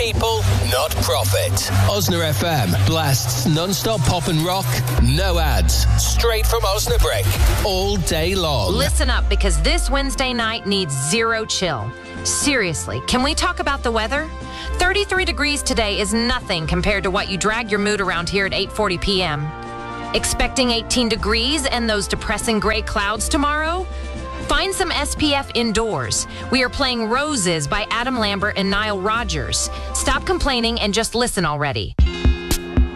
people, not profit. Osna FM blasts non-stop pop and rock, no ads, straight from Osnabrick, all day long. Listen up, because this Wednesday night needs zero chill. Seriously, can we talk about the weather? 33 degrees today is nothing compared to what you drag your mood around here at 8:40 p.m. Expecting 18 degrees and those depressing gray clouds tomorrow? Find some SPF indoors. We are playing Roses by Adam Lambert and Nile Rodgers. Stop complaining and just listen already.